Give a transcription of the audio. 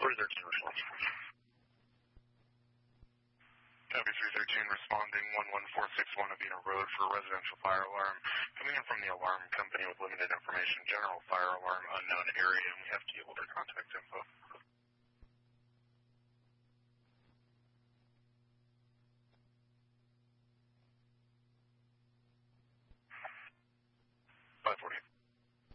4013 responsible. Copy 313 responding 11461 Avena Road for a residential fire alarm. Coming in from the alarm company with limited information, general fire alarm, unknown area, and we have to be able to contact info.